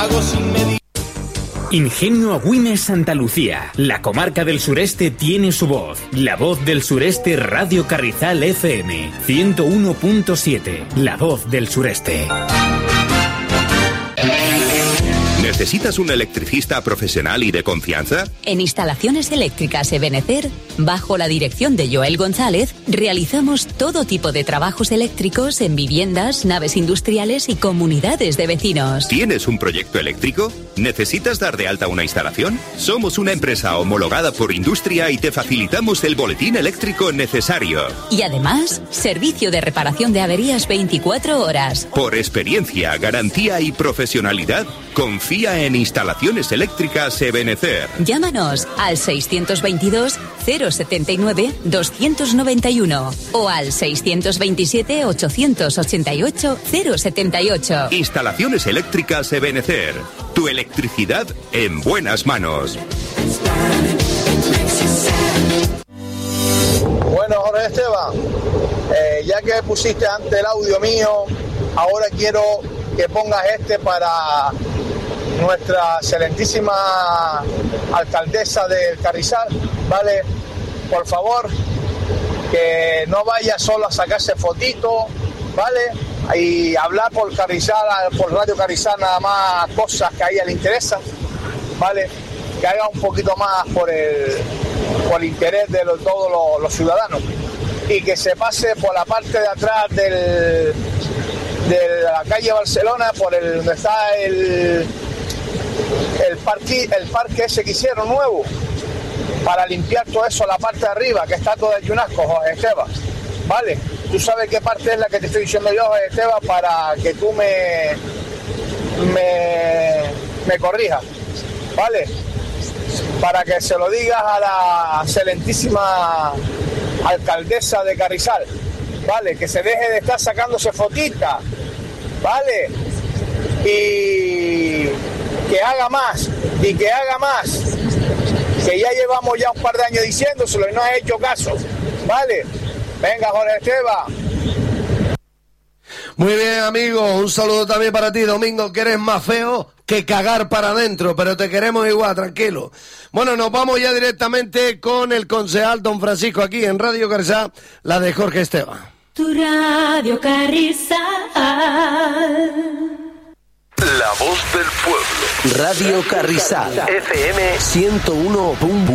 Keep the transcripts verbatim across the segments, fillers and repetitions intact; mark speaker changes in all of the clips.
Speaker 1: hago sin medir.
Speaker 2: Ingenio Agüime Santa Lucía. La comarca del sureste tiene su voz. La voz del sureste Radio Carrizal F M ciento uno punto siete. La voz del sureste.
Speaker 3: ¿Necesitas un electricista profesional y de confianza?
Speaker 4: En Instalaciones Eléctricas Ebenecer, bajo la dirección de Joel González, realizamos todo tipo de trabajos eléctricos en viviendas, naves industriales y comunidades de vecinos.
Speaker 3: ¿Tienes un proyecto eléctrico? ¿Necesitas dar de alta una instalación? Somos una empresa homologada por Industria y te facilitamos el boletín eléctrico necesario.
Speaker 4: Y además, servicio de reparación de averías veinticuatro horas.
Speaker 3: Por experiencia, garantía y profesionalidad, confía en Instalaciones Eléctricas Ebenecer.
Speaker 4: Llámanos al seiscientos veintidós cero setenta y nueve doscientos noventa y uno o al seiscientos veintisiete ochocientos ochenta y ocho cero setenta y ocho.
Speaker 3: Instalaciones Eléctricas Ebenecer. Tu electricidad en buenas manos.
Speaker 5: Bueno, Jorge Esteban, eh, ya que pusiste antes el audio mío, ahora quiero que pongas este para nuestra excelentísima alcaldesa del Carrizal, ¿vale? Por favor, que no vaya solo a sacarse fotitos, ¿vale? Y hablar por Carrizal, por Radio Carrizal nada más cosas que a ella le interesan, ¿vale? Que haga un poquito más por el, por el interés de los, todos los, los ciudadanos y que se pase por la parte de atrás del, de la calle Barcelona, por el donde está el el parque, el parque ese que hicieron nuevo, para limpiar todo eso, la parte de arriba, que está todo hecho un asco, Jorge Esteban, ¿vale? Tú sabes qué parte es la que te estoy diciendo yo, Jorge Esteban, para que tú me, me, me corrijas, ¿vale? Para que se lo digas a la excelentísima alcaldesa de Carrizal, ¿vale? Que se deje de estar sacándose fotitas, ¿vale? Y que haga más, y que haga más, que ya llevamos ya un par de años diciéndoselo y no ha hecho caso, ¿vale? Venga, Jorge Esteban.
Speaker 6: Muy bien, amigo, un saludo también para ti, Domingo, que eres más feo que cagar para adentro, pero te queremos igual, tranquilo. Bueno, nos vamos ya directamente con el concejal Don Francisco aquí en Radio Carrizal, la de Jorge Esteban.
Speaker 7: Tu Radio Carrizal.
Speaker 8: La voz del pueblo.
Speaker 9: Radio Carrizal.
Speaker 8: F M
Speaker 9: ciento uno punto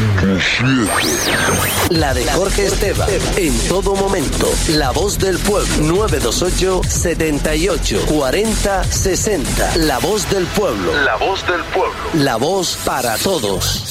Speaker 9: siete. La de Jorge Esteban. En todo momento. La voz del pueblo. nueve dos ocho, setenta y ocho, cuarenta, sesenta. La voz del pueblo.
Speaker 8: La voz del pueblo.
Speaker 9: La voz para todos.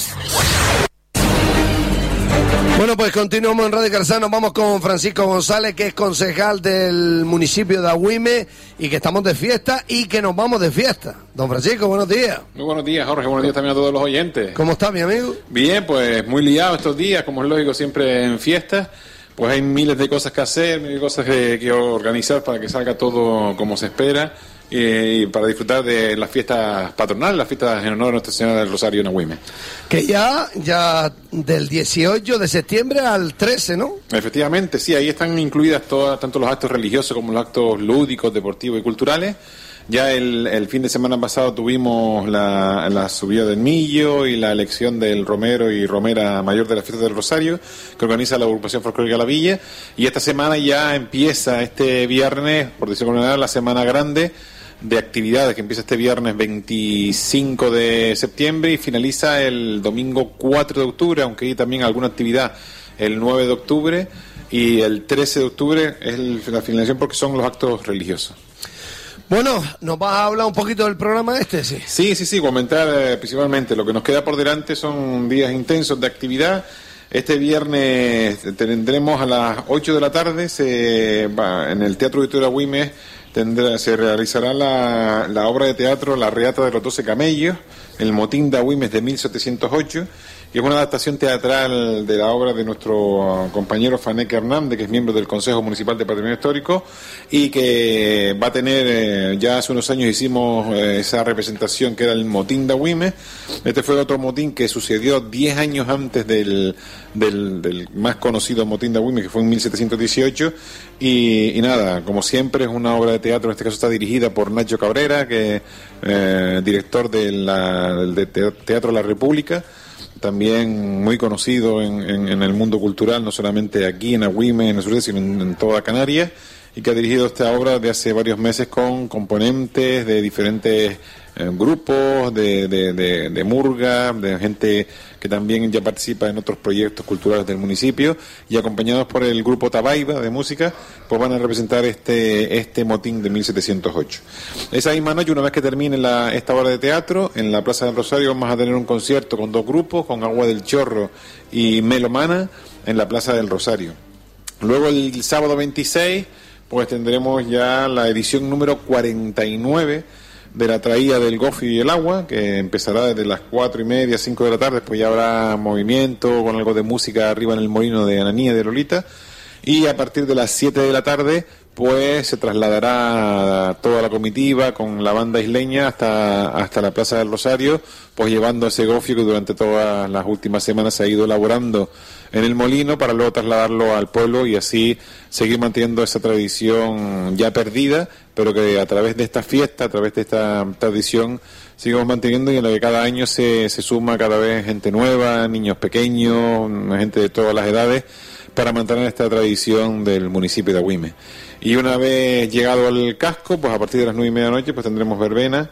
Speaker 6: Bueno, pues continuamos en Radio Carrizal, nos vamos con Francisco González, que es concejal del municipio de Agüime y que estamos de fiesta y que nos vamos de fiesta. Don Francisco, buenos días.
Speaker 10: Muy buenos días, Jorge, buenos días también a todos los oyentes.
Speaker 6: ¿Cómo está, mi amigo?
Speaker 10: Bien, pues muy liado estos días, como es lógico, siempre en fiestas. Pues hay miles de cosas que hacer, miles de cosas que, que organizar para que salga todo como se espera. Y para disfrutar de las fiestas patronales, las fiestas en honor a Nuestra Señora del Rosario en Agüime.
Speaker 6: Que ya, ya del dieciocho de septiembre al trece, ¿no?
Speaker 10: Efectivamente, sí, ahí están incluidas todas, tanto los actos religiosos como los actos lúdicos, deportivos y culturales. Ya el, el fin de semana pasado tuvimos la, la subida del Millo y la elección del Romero y Romera Mayor de la Fiesta del Rosario, que organiza la agrupación folclórica La Villa. Y esta semana ya empieza este viernes, por decirlo de alguna manera, la semana grande de actividades, que empieza este viernes veinticinco de septiembre y finaliza el domingo cuatro de octubre, aunque hay también alguna actividad el nueve de octubre, y el trece de octubre es el, la finalización porque son los actos religiosos.
Speaker 6: Bueno, ¿nos vas a hablar un poquito del programa este? Sí,
Speaker 10: sí, sí, sí comentar eh, principalmente. Lo que nos queda por delante son días intensos de actividad. Este viernes tendremos a las ocho de la tarde se va, en el Teatro Auditorio Agüime tendrá, se realizará la, la obra de teatro La Reata de los Doce Camellos, el motín de Agüimes de mil setecientos ocho, y es una adaptación teatral de la obra de nuestro compañero Faneque Hernández, que es miembro del Consejo Municipal de Patrimonio Histórico, y que va a tener, eh, ya hace unos años hicimos eh, esa representación que era el motín de Agüimes. Este fue otro motín que sucedió diez años antes del, del, del más conocido motín de Agüimes, que fue en mil setecientos dieciocho, y, y nada, como siempre es una obra de teatro en este caso está dirigida por Nacho Cabrera, que eh, director de la, del de Teatro La República, también muy conocido en, en, en el mundo cultural, no solamente aquí en Agüime, en el sureste, sino en, en toda Canarias, y que ha dirigido esta obra de hace varios meses con componentes de diferentes eh, grupos, de, de, de, de murga, de gente que también ya participa en otros proyectos culturales del municipio, y acompañados por el grupo Tabaiba de música, pues van a representar este este motín de mil setecientos ocho. Esa misma noche, una vez que termine la, esta obra de teatro, en la Plaza del Rosario vamos a tener un concierto con dos grupos, con Agua del Chorro y Melomana, en la Plaza del Rosario. Luego el sábado veintiséis, pues tendremos ya la edición número cuarenta y nueve de la traída del Gofi y el Agua, que empezará desde las cuatro y media, cinco de la tarde. Pues ya habrá movimiento con algo de música arriba en el molino de Ananía y de Lolita, y a partir de las siete de la tarde pues se trasladará toda la comitiva con la banda isleña hasta, hasta la Plaza del Rosario, pues llevando ese gofio que durante todas las últimas semanas se ha ido elaborando en el molino, para luego trasladarlo al pueblo y así seguir manteniendo esa tradición ya perdida, pero que a través de esta fiesta, a través de esta tradición, sigamos manteniendo, y en la que cada año se, se suma cada vez gente nueva, niños pequeños, gente de todas las edades, para mantener esta tradición del municipio de Agüime. Y una vez llegado al casco, pues a partir de las nueve y media de la noche, pues tendremos verbena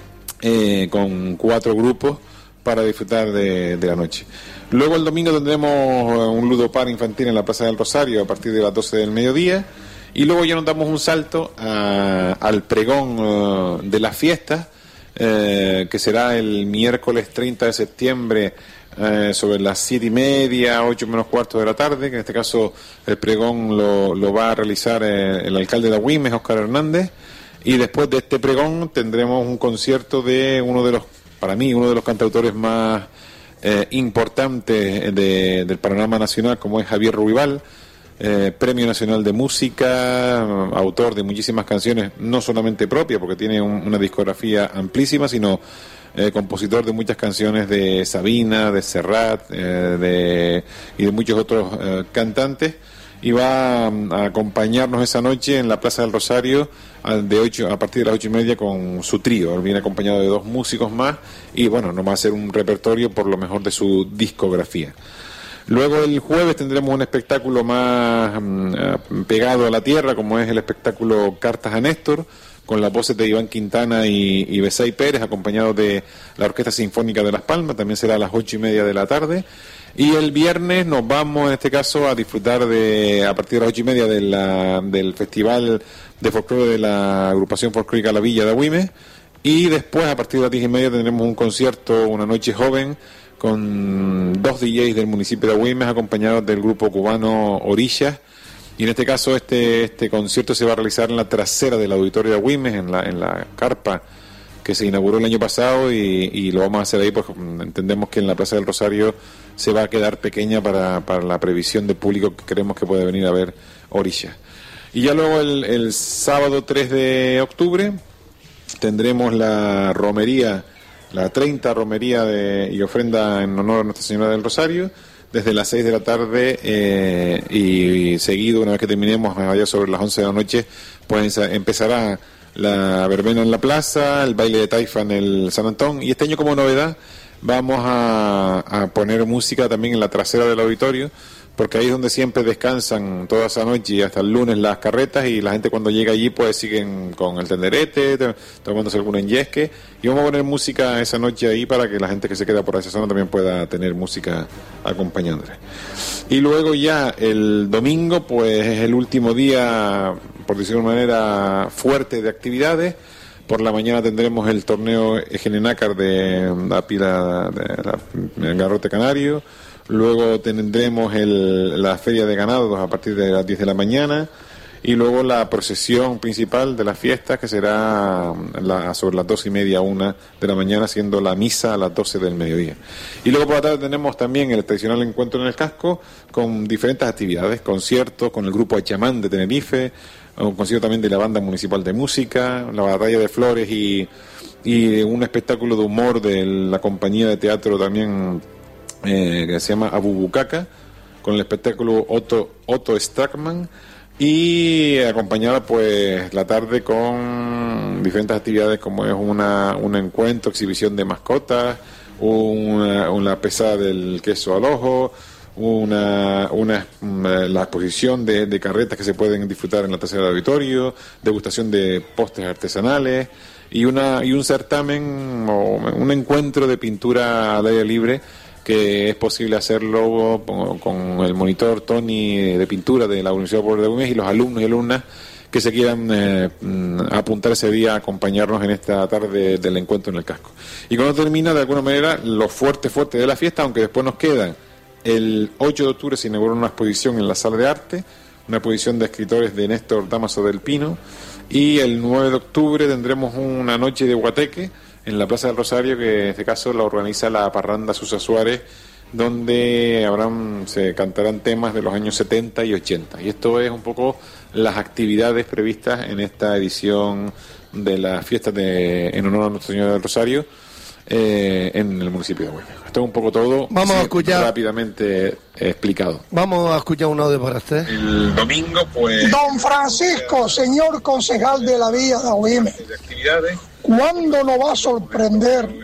Speaker 10: eh, con cuatro grupos para disfrutar de, de la noche. Luego el domingo tendremos un ludopar infantil en la Plaza del Rosario a partir de las doce del mediodía, y luego ya nos damos un salto a, al pregón uh, de las fiestas, eh, que será el miércoles treinta de septiembre, eh, sobre las siete y media, ocho menos cuarto de la tarde, que en este caso el pregón lo, lo va a realizar eh, el alcalde de Agüimes, Óscar Hernández, y después de este pregón tendremos un concierto de uno de los, para mí, uno de los cantautores más eh, importantes de, del panorama nacional, como es Javier Ruibal, eh, Premio Nacional de Música, autor de muchísimas canciones, no solamente propias, porque tiene un, una discografía amplísima, sino Eh, compositor de muchas canciones de Sabina, de Serrat, eh, de, y de muchos otros eh, cantantes, y va a, a acompañarnos esa noche en la Plaza del Rosario a, de ocho, a partir de las ocho y media con su trío. Él viene acompañado de dos músicos más, y bueno, nos va a hacer un repertorio por lo mejor de su discografía. Luego el jueves tendremos un espectáculo más mm, pegado a la tierra, como es el espectáculo Cartas a Néstor, con las voces de Iván Quintana y, y Besay Pérez, acompañados de la Orquesta Sinfónica de Las Palmas. También será a las ocho y media de la tarde. Y el viernes nos vamos, en este caso, a disfrutar de, a partir de las ocho y media de la, del Festival de Folclore de la Agrupación Folclórica La Villa de Agüime. Y después, a partir de las diez y media, tendremos un concierto, una noche joven, con dos D Js del municipio de Agüimes, acompañados del grupo cubano Orillas. Y en este caso este este concierto se va a realizar en la trasera del auditorio de Agüimes, en la en la carpa que se inauguró el año pasado, y, y lo vamos a hacer ahí porque entendemos que en la Plaza del Rosario se va a quedar pequeña para, para la previsión de público que creemos que puede venir a ver Orillas. Y ya luego el, el sábado tres de octubre tendremos la romería, la treinta romería de, y ofrenda en honor a Nuestra Señora del Rosario, desde las seis de la tarde, eh, y, y seguido, una vez que terminemos allá sobre las once de la noche, pues empezará la verbena en la plaza, el baile de taifa en el San Antón, y este año como novedad vamos a, a poner música también en la trasera del auditorio, porque ahí es donde siempre descansan toda esa noche y hasta el lunes las carretas, y la gente cuando llega allí pues siguen con el tenderete, tomándose algún enyesque, y vamos a poner música esa noche ahí para que la gente que se queda por esa zona también pueda tener música acompañándole. Y luego ya el domingo pues es el último día, por decirlo de una manera, fuerte de actividades. Por la mañana tendremos el torneo Egenenácar de la pila de la, Garrote Canario. Luego tendremos el, la feria de ganados a partir de las diez de la mañana, y luego la procesión principal de las fiestas, que será la, sobre las doce y media, una de la mañana, siendo la misa a las doce del mediodía. Y luego por la tarde tenemos también el tradicional encuentro en el casco, con diferentes actividades, conciertos con el grupo Achamán de Tenerife, un concierto también de la banda municipal de música, la batalla de flores, y, y un espectáculo de humor de la compañía de teatro también, Eh, que se llama Abubucaca, con el espectáculo Otto, Otto Strackman, y acompañada pues la tarde con diferentes actividades como es una un encuentro, exhibición de mascotas, una, una pesada del queso al ojo, una, una la exposición de, de carretas que se pueden disfrutar en la tercera del auditorio, degustación de postres artesanales y una y un certamen o un encuentro de pintura al aire libre, que es posible hacerlo con el monitor Tony de pintura de la Universidad Popular de Güemes y los alumnos y alumnas que se quieran eh, apuntar ese día a acompañarnos en esta tarde del encuentro en el casco. Y cuando termina, de alguna manera, lo fuerte, fuerte de la fiesta, aunque después nos quedan, el ocho de octubre se inaugura una exposición en la Sala de Arte, una exposición de escritores de Néstor Dámaso del Pino, y el nueve de octubre tendremos una noche de guateque en la Plaza del Rosario, que en este caso la organiza la Parranda Susa Suárez, donde habrán se cantarán temas de los años setenta y ochenta. Y esto es un poco las actividades previstas en esta edición de las fiestas de, en honor a Nuestra Señora del Rosario eh, en el municipio de Güemes. Esto es un poco todo.
Speaker 6: Vamos a escuchar
Speaker 10: rápidamente explicado.
Speaker 6: Vamos a escuchar un audio para usted.
Speaker 10: El domingo, pues.
Speaker 1: Don Francisco, señor concejal de la Villa de Güemes, ¿cuándo nos va a sorprender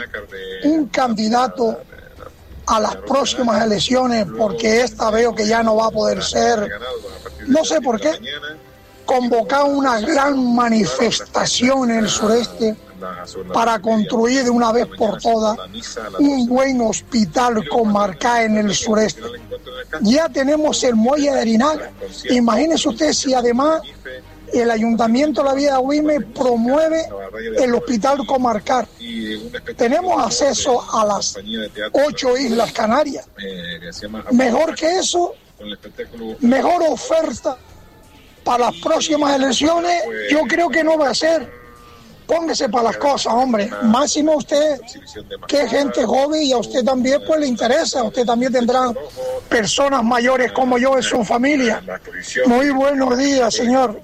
Speaker 1: un candidato a las próximas elecciones? Porque esta veo que ya no va a poder ser, no sé por qué, convocar una gran manifestación en el sureste para construir de una vez por todas un buen hospital comarcal en el sureste. Ya tenemos el muelle de Arinaga. Imagínese usted si además el Ayuntamiento de la Villa de Güemes promueve el hospital comarcal. Tenemos acceso a las ocho islas Canarias. Mejor que eso, mejor oferta para las próximas elecciones, yo creo que no va a ser. Póngase para las cosas, hombre. Máximo usted, que es gente joven y a usted también pues le interesa. Usted también tendrá personas mayores como yo en su familia. Muy buenos días, señor.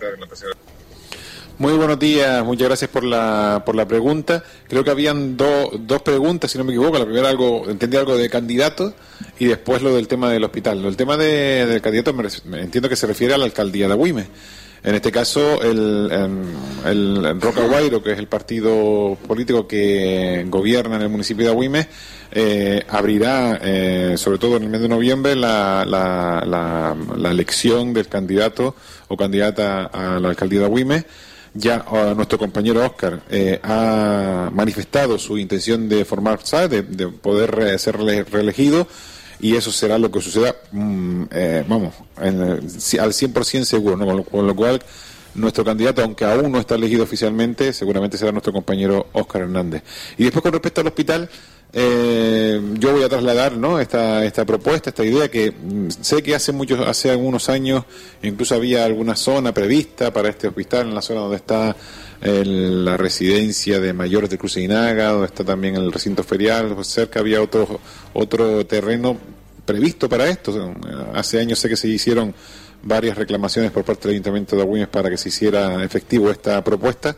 Speaker 10: Muy buenos días, muchas gracias por la por la pregunta. Creo que habían do, dos preguntas, si no me equivoco. La primera, algo entendí algo de candidatos y después lo del tema del hospital. El tema de, del candidato me, me entiendo que se refiere a la alcaldía de Güemes. En este caso, el, el, el Roca Guairo, que es el partido político que gobierna en el municipio de Güemes, eh, abrirá, eh, sobre todo en el mes de noviembre, la, la, la, la elección del candidato o candidata a la alcaldía de Güemes. Ya uh, nuestro compañero Óscar eh, ha manifestado su intención de formar, ¿sabes?, de, de poder eh, ser reelegido. Y eso será lo que suceda, mmm, eh, vamos, en, al cien por ciento seguro, ¿no? Con lo, con lo cual, nuestro candidato, aunque aún no está elegido oficialmente, seguramente será nuestro compañero Óscar Hernández. Y después, con respecto al hospital, eh, yo voy a trasladar, ¿no?, esta esta propuesta, esta idea, que mmm, sé que hace muchos, hace algunos años, incluso había alguna zona prevista para este hospital, en la zona donde está el, la residencia de mayores de Cruz de Inaga, donde está también el recinto ferial, pues cerca había otro otro terreno previsto para esto. Hace años sé que se hicieron varias reclamaciones por parte del Ayuntamiento de Güemes para que se hiciera efectivo esta propuesta,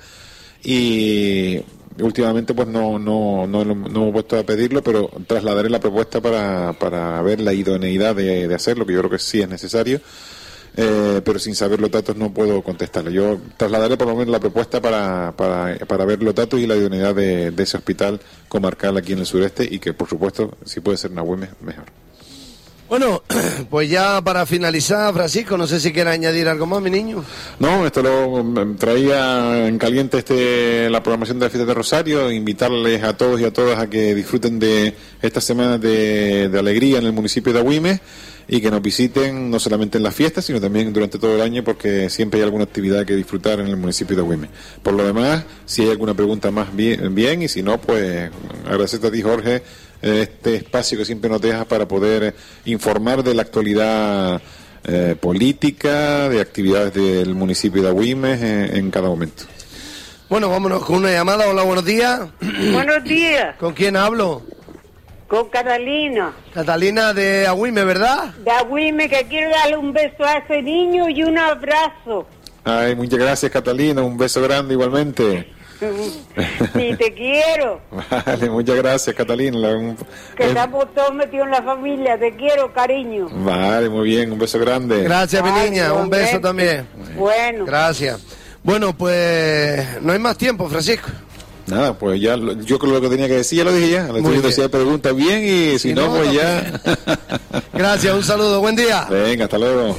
Speaker 10: y últimamente pues no no no, no hemos puesto a pedirlo, pero trasladaré la propuesta para, para ver la idoneidad de, de hacerlo, que yo creo que sí es necesario. Eh, pero sin saber los datos no puedo contestarle. Yo trasladaré por lo menos la propuesta para, para, para ver los datos y la idoneidad de, de ese hospital comarcal aquí en el sureste, y que por supuesto, si puede ser una Güemes, mejor.
Speaker 6: Bueno, pues ya para finalizar, Francisco, no sé si quiere añadir algo más, mi niño.
Speaker 10: No, esto lo traía en caliente este la programación de la fiesta de Rosario, invitarles a todos y a todas a que disfruten de estas semanas de, de alegría en el municipio de Güemes, y que nos visiten no solamente en las fiestas, sino también durante todo el año, porque siempre hay alguna actividad que disfrutar en el municipio de Güemes. Por lo demás, si hay alguna pregunta más, bien, bien y si no, pues agradecerte a ti, Jorge, este espacio que siempre nos dejas para poder informar de la actualidad eh, política, de actividades del municipio de Güemes en, en cada momento.
Speaker 6: Bueno, vámonos con una llamada. Hola, buenos días.
Speaker 11: Buenos días.
Speaker 6: ¿Con quién hablo?
Speaker 11: Con Catalina.
Speaker 6: Catalina de Agüime, ¿verdad?
Speaker 11: De Agüime, que quiero darle un beso a ese niño y un abrazo.
Speaker 10: Ay, muchas gracias, Catalina, un beso grande igualmente.
Speaker 11: Sí, te quiero.
Speaker 10: Vale, muchas gracias, Catalina. La, un,
Speaker 11: Que
Speaker 10: eh,
Speaker 11: estamos todos metidos en la familia. Te quiero, cariño.
Speaker 10: Vale, muy bien, un beso grande.
Speaker 6: Gracias, mi
Speaker 11: Ay,
Speaker 6: niña, un beso también.
Speaker 11: Bueno.
Speaker 6: Gracias. Bueno, pues no hay más tiempo, Francisco.
Speaker 10: Nada, pues ya, lo- yo creo que lo que tenía que decir, ya lo dije ya. Le estoy
Speaker 6: Muy
Speaker 10: diciendo
Speaker 6: bien.
Speaker 10: si hay preguntas bien y si,
Speaker 6: Si
Speaker 10: no,
Speaker 6: no,
Speaker 10: pues
Speaker 6: no,
Speaker 10: ya.
Speaker 6: Gracias, un saludo, buen día.
Speaker 10: Venga, hasta luego.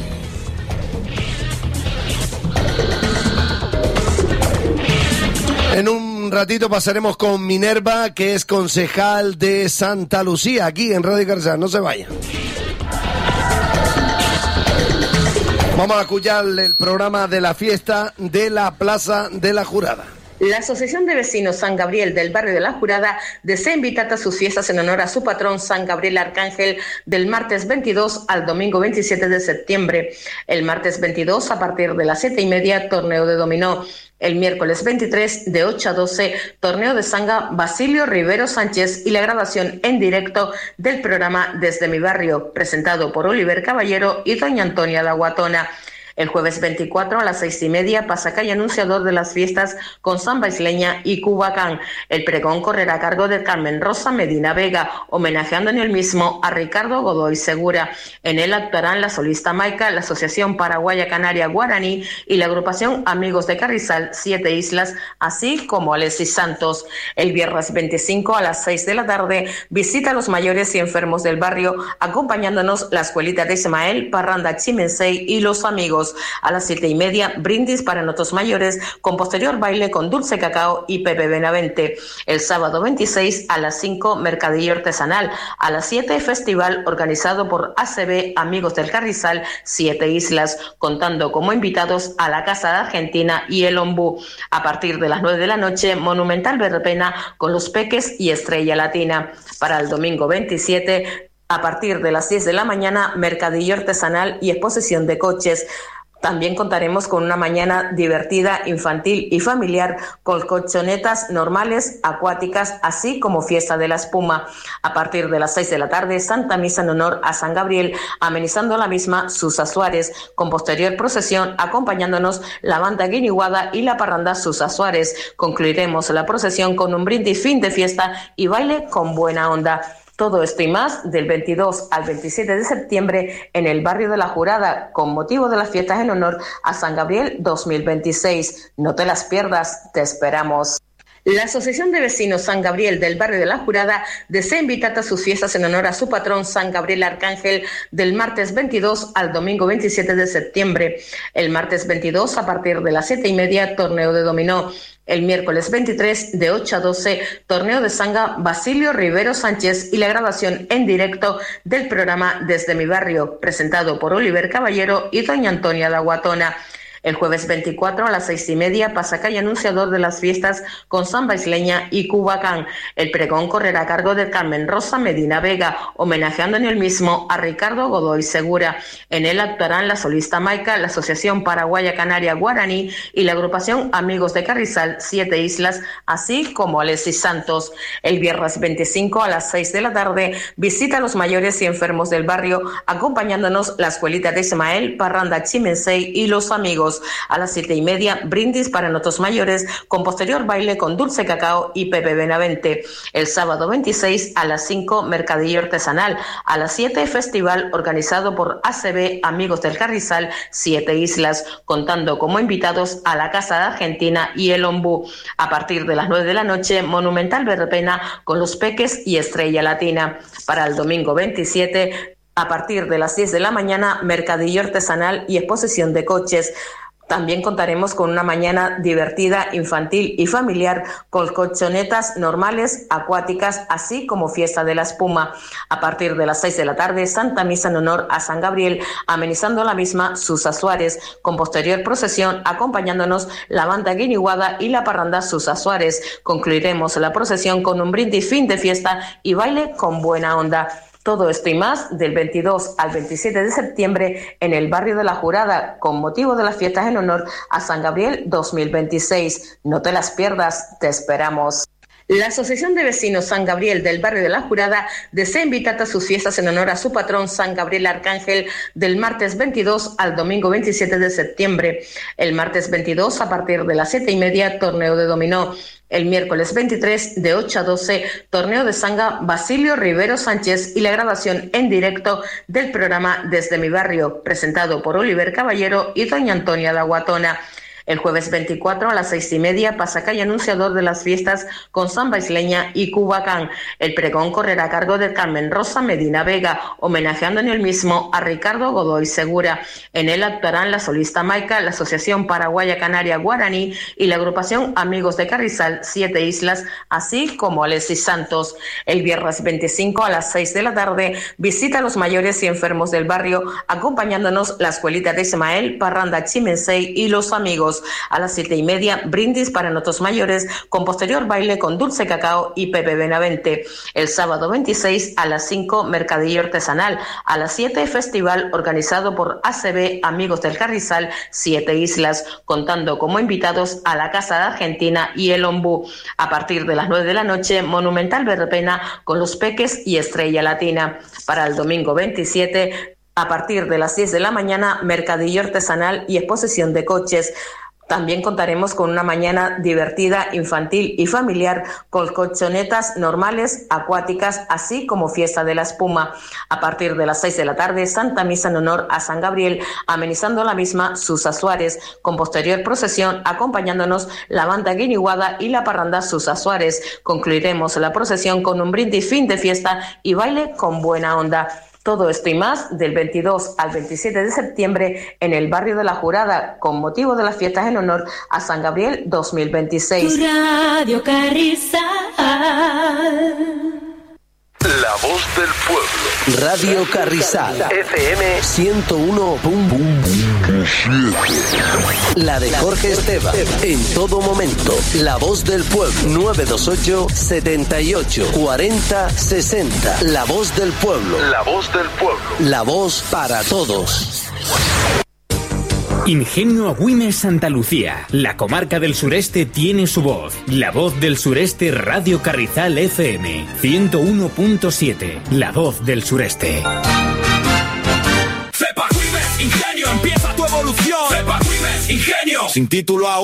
Speaker 6: En un ratito pasaremos con Minerva, que es concejal de Santa Lucía, aquí en Radio Carrizal. No se vayan. Vamos a escuchar el programa de la fiesta de la Plaza de la Jurada.
Speaker 12: La Asociación de Vecinos San Gabriel del barrio de La Jurada desea invitar a sus fiestas en honor a su patrón San Gabriel Arcángel del martes veintidós al domingo veintisiete de septiembre. El martes veintidós a partir de las siete y media, torneo de dominó. El miércoles veintitrés de ocho a doce, torneo de sanga Basilio Rivero Sánchez y la grabación en directo del programa Desde mi barrio, presentado por Oliver Caballero y doña Antonia La Guatona. El jueves veinticuatro a las seis y media, pasacalle anunciador de las fiestas con samba isleña y cubacán. El pregón correrá a cargo de Carmen Rosa Medina Vega, homenajeando en el mismo a Ricardo Godoy Segura. En él actuarán la solista Maica, la Asociación Paraguaya Canaria Guaraní y la agrupación Amigos de Carrizal, Siete Islas, así como Alexis Santos. El viernes veinticinco a las seis de la tarde, visita a los mayores y enfermos del barrio, acompañándonos la escuelita de Ismael, Parranda Chimensei y los amigos. A las siete y media, brindis para nuestros mayores, con posterior baile con dulce cacao y Pepe Benavente. El sábado veintiséis a las cinco, mercadillo artesanal. A las siete, festival organizado por A C B Amigos del Carrizal, Siete Islas, contando como invitados a la Casa de Argentina y el Ombú. A partir de las nueve de la noche, monumental verbena con los Peques y Estrella Latina. Para el domingo veintisiete, a partir de las diez de la mañana, mercadillo artesanal y exposición de coches. También contaremos con una mañana divertida, infantil y familiar, con colchonetas normales, acuáticas, así como fiesta de la espuma. A partir de las seis de la tarde, Santa Misa en honor a San Gabriel, amenizando la misma Susa Suárez, con posterior procesión acompañándonos la banda Guiniguada y la parranda Susa Suárez. Concluiremos la procesión con un brindis fin de fiesta y baile con buena onda. Todo esto y más del veintidós al veintisiete de septiembre en el barrio de La Jurada, con motivo de las fiestas en honor a San Gabriel dos mil veintiséis. No te las pierdas, te esperamos. La Asociación de Vecinos San Gabriel del barrio de La Jurada desea invitar a sus fiestas en honor a su patrón San Gabriel Arcángel del martes veintidós al domingo veintisiete de septiembre. El martes veintidós a partir de las siete y media, torneo de dominó. El miércoles veintitrés de ocho a doce, torneo de sanga Basilio Rivero Sánchez y la grabación en directo del programa Desde mi barrio, presentado por Oliver Caballero y doña Antonia La Guatona. El jueves veinticuatro a las seis y media, pasacalle anunciador de las fiestas con samba isleña y cubacán. El pregón correrá a cargo de Carmen Rosa Medina Vega, homenajeando en el mismo a Ricardo Godoy Segura. En él actuarán la solista Maica, la Asociación Paraguaya Canaria Guaraní y la agrupación Amigos de Carrizal, Siete Islas, así como Alexis Santos. El viernes veinticinco a las seis de la tarde, visita a los mayores y enfermos del barrio, acompañándonos la escuelita de Ismael, Parranda Chimensei y los amigos. A las siete y media, brindis para nuestros mayores, con posterior baile con dulce cacao y Pepe Benavente. El sábado veintiséis a las cinco, mercadillo artesanal. A las siete, festival organizado por A C B Amigos del Carrizal, Siete Islas, contando como invitados a la Casa de Argentina y el Ombú. A partir de las nueve de la noche, monumental verbena con los Peques y Estrella Latina. Para el domingo veintisiete, a partir de las diez de la mañana, mercadillo artesanal y exposición de coches. También contaremos con una mañana divertida, infantil y familiar, con colchonetas normales, acuáticas, así como fiesta de la espuma. A partir de las seis de la tarde, Santa Misa en honor a San Gabriel, amenizando la misma Susa Suárez, con posterior procesión acompañándonos la banda Guiniguada y la parranda Susa Suárez. Concluiremos la procesión con un brindis fin de fiesta y baile con buena onda. Todo esto y más del veintidós al veintisiete de septiembre en el barrio de La Jurada, con motivo de las fiestas en honor a San Gabriel dos mil veintiséis. No te las pierdas, te esperamos. La Asociación de Vecinos San Gabriel del barrio de La Jurada desea invitar a sus fiestas en honor a su patrón San Gabriel Arcángel del martes veintidós al domingo veintisiete de septiembre. El martes veintidós a partir de las siete y media, torneo de dominó. El miércoles veintitrés de ocho a doce, torneo de sanga Basilio Rivero Sánchez y la grabación en directo del programa Desde mi barrio, presentado por Oliver Caballero y doña Antonia Daguatona. El jueves veinticuatro a las seis y media, pasacalle anunciador de las fiestas con samba isleña y cubacán. El pregón correrá a cargo de Carmen Rosa Medina Vega, homenajeando en el mismo a Ricardo Godoy Segura. En él actuarán la solista Maica, la Asociación Paraguaya Canaria Guaraní y la agrupación Amigos de Carrizal, Siete Islas, así como Alexis Santos. El viernes veinticinco a las seis de la tarde, visita a los mayores y enfermos del barrio, acompañándonos la escuelita de Ismael, Parranda Chimensei y los amigos. A las siete y media, brindis para nuestros mayores, con posterior baile con Dulce Cacao y Pepe Benavente. El sábado veintiséis a las cinco, mercadillo artesanal. A las siete, festival organizado por A C B Amigos del Carrizal, Siete Islas, contando como invitados a la Casa de Argentina y el Ombú. A partir de las nueve de la noche, monumental verbena con los Peques y Estrella Latina. Para el domingo veintisiete, a partir de las diez de la mañana, mercadillo artesanal y exposición de coches. También contaremos con una mañana divertida, infantil y familiar, con colchonetas normales, acuáticas, así como fiesta de la espuma. A partir de las seis de la tarde, Santa Misa en honor a San Gabriel, amenizando la misma Susa Suárez, con posterior procesión acompañándonos la banda Guiniguada y la parranda Susa Suárez. Concluiremos la procesión con un brindis fin de fiesta y baile con buena onda. Todo esto y más del veintidós al veintisiete de septiembre en el barrio de La Jurada, con motivo de las fiestas en honor a San Gabriel dos mil veintiséis.
Speaker 7: Tu Radio Carrizal.
Speaker 8: La voz del pueblo.
Speaker 9: Radio Carrizal. F M ciento uno punto siete. La de Jorge Esteban. En todo momento. La voz del pueblo. nueve dos ocho, setenta y ocho, cuarenta, sesenta. La voz del pueblo.
Speaker 8: La voz del pueblo.
Speaker 9: La voz para todos.
Speaker 2: Ingenio Agüimes Santa Lucía. La comarca del sureste tiene su voz. La voz del sureste Radio Carrizal F M ciento uno punto siete. La voz del sureste.
Speaker 13: Cepa Agüimes Ingenio, empieza tu evolución. Cepa Agüimes Ingenio. Sin título aún.